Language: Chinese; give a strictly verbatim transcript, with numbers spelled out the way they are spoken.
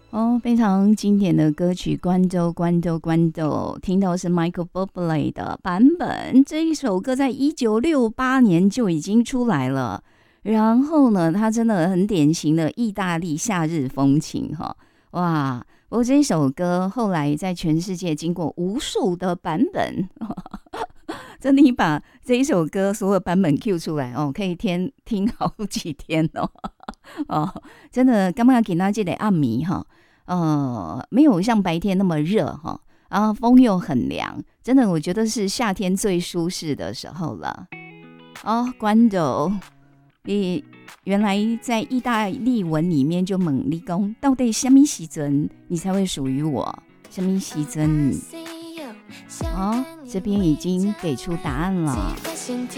哦，非常经典的歌曲《关州关州关州》，听到是 Michael Bublé 的版本。这一首歌在一九六八年就已经出来了，然后呢，它真的很典型的意大利夏日风情哈，哇！不过这一首歌后来在全世界经过无数的版本，真的，你把这一首歌所有版本 Q 出来哦，可以天听好几天哦。哦，真的，刚刚给大家这里暗迷哈，呃，没有像白天那么热哈，然后风又很凉，真的，我觉得是夏天最舒适的时候了。哦，关斗，你原来在意大利文里面就猛力攻，到底什么时阵你才会属于我？什么时阵？哦，这边已经给出答案了。